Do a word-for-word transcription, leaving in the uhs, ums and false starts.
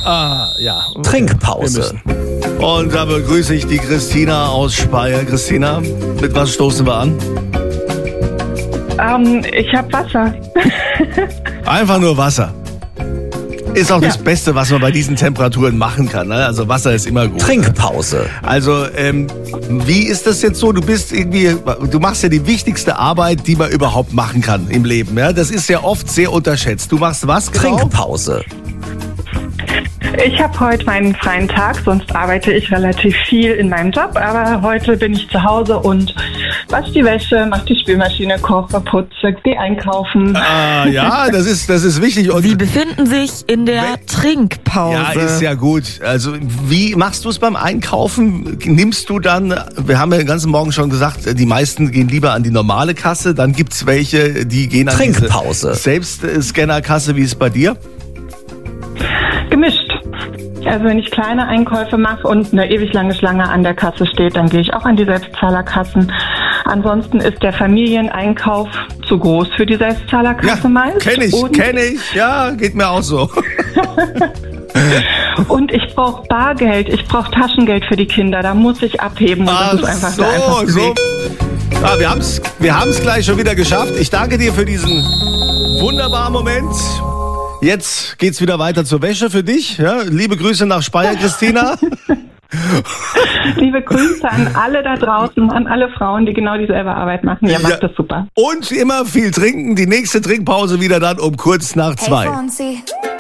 Ah, ja. Okay. Trinkpause. Wir müssen. Und da begrüße ich die Christina aus Speyer. Christina, mit was stoßen wir an? Ähm, ich habe Wasser. Einfach nur Wasser. Ist auch Ja. das Beste, was man bei diesen Temperaturen machen kann. Ne? Also Wasser ist immer gut. Trinkpause. Also, ähm, wie ist das jetzt so? Du bist irgendwie, du machst ja die wichtigste Arbeit, die man überhaupt machen kann im Leben. Ja? Das ist ja oft sehr unterschätzt. Du machst was genau? Trinkpause. Ich habe heute meinen freien Tag, sonst arbeite ich relativ viel in meinem Job, aber heute bin ich zu Hause und wasche die Wäsche, mache die Spülmaschine, koche, putze, gehe einkaufen. Ah, ja, das ist, das ist wichtig. Und Sie befinden sich in der We- Trinkpause. ja, ist ja gut. Also, wie machst du es beim Einkaufen? Nimmst du dann, wir haben ja den ganzen Morgen schon gesagt, die meisten gehen lieber an die normale Kasse, dann gibt's welche, die gehen an Trinkpause. diese Selbstscannerkasse. Wie ist es bei dir? Gemischt. Also wenn ich kleine Einkäufe mache und eine ewig lange Schlange an der Kasse steht, dann gehe ich auch an die Selbstzahlerkassen. Ansonsten ist der Familieneinkauf zu groß für die Selbstzahlerkasse meist. kenn ich, und, kenn ich. Ja, geht mir auch so. Und ich brauche Bargeld, ich brauche Taschengeld für die Kinder, da muss ich abheben. Und das ist einfach so, der einfachste so. Weg. Ah, wir haben's, wir haben's gleich schon wieder geschafft. Ich danke dir für diesen wunderbaren Moment. Jetzt geht's wieder weiter zur Wäsche für dich. Ja, liebe Grüße nach Speyer, Christina. Liebe Grüße an alle da draußen, an alle Frauen, die genau dieselbe Arbeit machen. Ihr macht Ja. das super. Und immer viel trinken. Die nächste Trinkpause wieder dann um kurz nach zwei. Hey Fonzie,